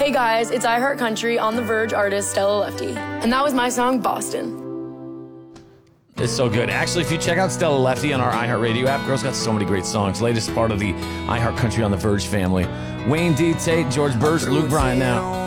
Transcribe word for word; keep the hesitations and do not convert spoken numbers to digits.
Hey guys, it's I Heart Country on The Verge artist Stella Lefty. And that was my song, Boston. It's so good. Actually, if you check out Stella Lefty on our iHeartRadio app, girl's got so many great songs. Latest part of the iHeart Country on The Verge family. Wayne D. Tate, George Burst, Luke Bryan now.